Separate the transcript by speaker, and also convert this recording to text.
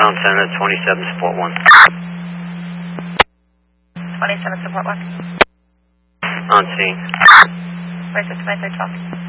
Speaker 1: Pound Center, 27 Support 1.
Speaker 2: 27 Support 1.
Speaker 1: On scene.
Speaker 2: Where's the 23rd talk?